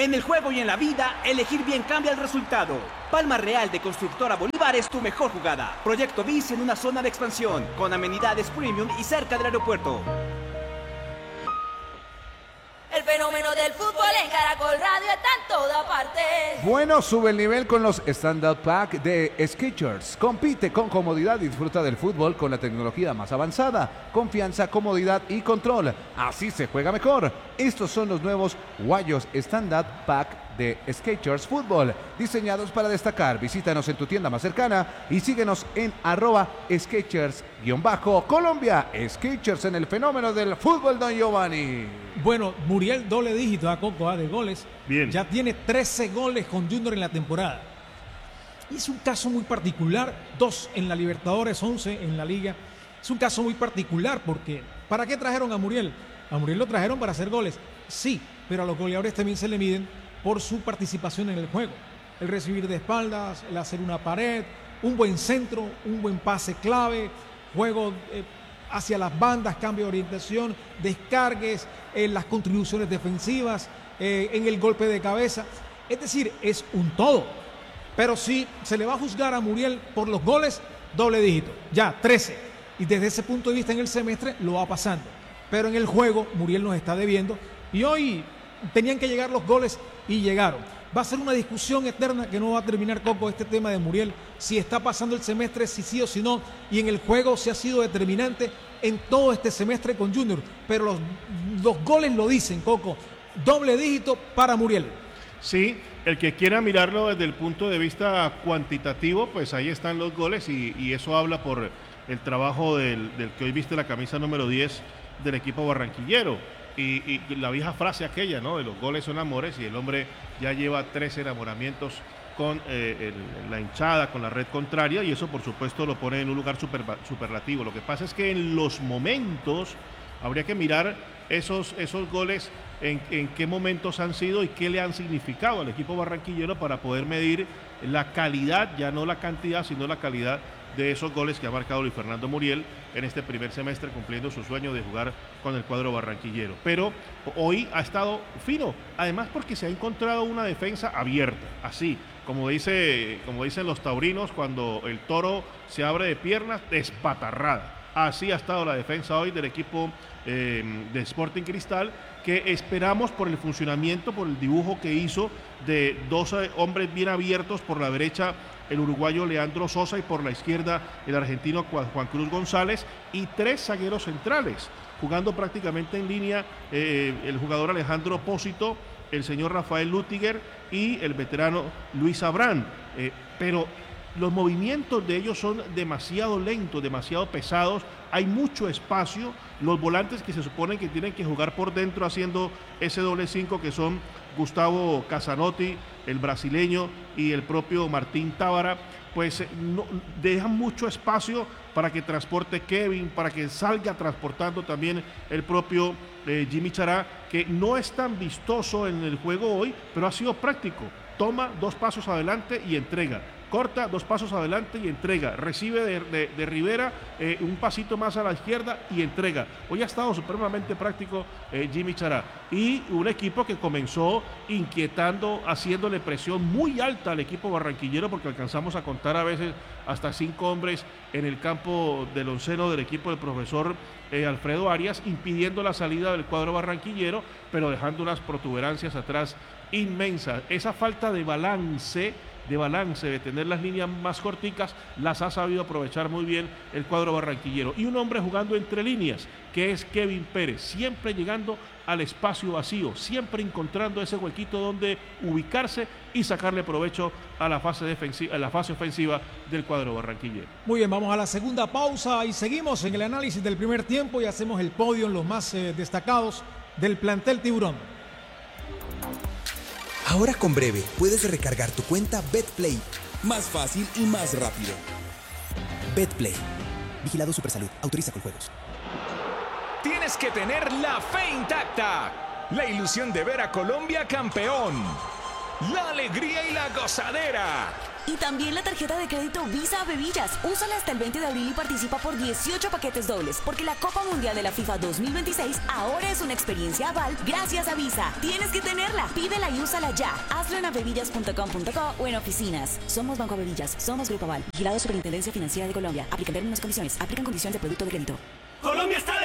En el juego y en la vida, elegir bien cambia el resultado. Palma Real de Constructora Bolívar es tu mejor jugada. Proyecto BIS en una zona de expansión, con amenidades premium y cerca del aeropuerto. El fenómeno del fútbol en Caracol Radio está en toda parte. Bueno, sube el nivel con los Standout Pack de Skechers. Compite con comodidad y disfruta del fútbol con la tecnología más avanzada. Confianza, comodidad y control. Así se juega mejor. Estos son los nuevos guayos Standout Pack de Skechers Fútbol, diseñados para destacar. Visítanos en tu tienda más cercana y síguenos en @Skechers_Colombia. Skechers en el fenómeno del fútbol, don Giovanni. Bueno, Muriel doble dígito a Coco de goles. Bien. Ya tiene 13 goles con Junior en la temporada. Es un caso muy particular, 2 en la Libertadores, 11 en la Liga. Es un caso muy particular porque ¿para qué trajeron a Muriel? A Muriel lo trajeron para hacer goles, sí, pero a los goleadores también se le miden por su participación en el juego. El recibir de espaldas, el hacer una pared, un buen centro, un buen pase clave, juego hacia las bandas, cambio de orientación, descargues, las contribuciones defensivas, en el golpe de cabeza. Es decir, es un todo. Pero si se le va a juzgar a Muriel por los goles, doble dígito, ya 13. Y desde ese punto de vista en el semestre lo va pasando. Pero en el juego Muriel nos está debiendo y hoy tenían que llegar los goles y llegaron. Va a ser una discusión eterna que no va a terminar, Coco, este tema de Muriel, si está pasando el semestre, si sí o si no, y en el juego se ha sido determinante en todo este semestre con Junior, pero los goles lo dicen, Coco, doble dígito para Muriel. Sí, el que quiera mirarlo desde el punto de vista cuantitativo, pues ahí están los goles y eso habla por el trabajo del que hoy viste la camisa número 10 del equipo barranquillero. Y la vieja frase aquella, ¿no? De los goles son amores, y el hombre ya lleva 3 enamoramientos con la hinchada, con la red contraria, y eso por supuesto lo pone en un lugar superlativo. Lo que pasa es que en los momentos habría que mirar esos goles, en qué momentos han sido y qué le han significado al equipo barranquillero para poder medir la calidad, ya no la cantidad, sino la calidad de esos goles que ha marcado Luis Fernando Muriel en este primer semestre, cumpliendo su sueño de jugar con el cuadro barranquillero. Pero hoy ha estado fino, además porque se ha encontrado una defensa abierta, así, como dicen los taurinos, cuando el toro se abre de piernas, despatarrada. Así ha estado la defensa hoy del equipo de Sporting Cristal, que esperamos por el funcionamiento, por el dibujo que hizo de 12 hombres bien abiertos, por la derecha el uruguayo Leandro Sosa y por la izquierda el argentino Juan Cruz González, y 3 zagueros centrales, jugando prácticamente en línea el jugador Alejandro Pósito, el señor Rafael Lutiger y el veterano Luis Abrán. Pero los movimientos de ellos son demasiado lentos, demasiado pesados, hay mucho espacio, los volantes que se suponen que tienen que jugar por dentro haciendo ese doble 5, que son Gustavo Casanotti, el brasileño, y el propio Martín Tábara, pues no, dejan mucho espacio para que transporte Kevin, para que salga transportando también el propio Jimmy Chará, que no es tan vistoso en el juego hoy, pero ha sido práctico. Toma 2 pasos adelante y entrega. Corta 2 pasos adelante y entrega. Recibe de Rivera un pasito más a la izquierda y entrega. Hoy ha estado supremamente práctico Jimmy Chará. Y un equipo que comenzó inquietando, haciéndole presión muy alta al equipo barranquillero, porque alcanzamos a contar a veces hasta 5 hombres en el campo del onceno del equipo del profesor Alfredo Arias, impidiendo la salida del cuadro barranquillero, pero dejando unas protuberancias atrás inmensas. Esa falta de balance, de tener las líneas más corticas, las ha sabido aprovechar muy bien el cuadro barranquillero. Y un hombre jugando entre líneas, que es Kevin Pérez, siempre llegando al espacio vacío, siempre encontrando ese huequito donde ubicarse y sacarle provecho a la fase defensiva, a la fase ofensiva del cuadro barranquillero. Muy bien, vamos a la segunda pausa y seguimos en el análisis del primer tiempo y hacemos el podio en los más destacados del plantel Tiburón. Ahora con Breve puedes recargar tu cuenta BetPlay más fácil y más rápido. BetPlay. Vigilado Supersalud. Autoriza con juegos. Tienes que tener la fe intacta, la ilusión de ver a Colombia campeón, la alegría y la gozadera, Y también la tarjeta de crédito Visa Bebillas. Úsala hasta el 20 de abril y participa por 18 paquetes dobles, porque la Copa Mundial de la FIFA 2026 ahora es una experiencia aval gracias a Visa. Tienes que tenerla. Pídela y úsala ya. Hazlo en avevillas.com.co o en oficinas. Somos Banco Avevillas. Somos Grupo Aval. Vigilado Superintendencia Financiera de Colombia. Aplican términos y condiciones. Aplican condiciones de producto de crédito. Colombia está de